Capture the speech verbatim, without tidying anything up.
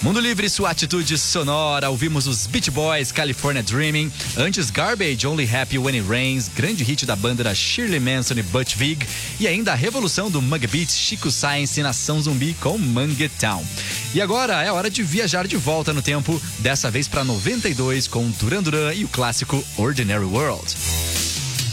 Mundo Livre, sua atitude sonora. Ouvimos os Beach Boys, California Dreaming. Antes, Garbage, Only Happy When It Rains. Grande hit da banda da Shirley Manson e Butch Vig. E ainda a revolução do Mug Beats, Chico Science e Nação Zumbi com Manguetown. E agora é hora de viajar de volta no tempo. Dessa vez para noventa e dois com Duran Duran e o clássico Ordinary World.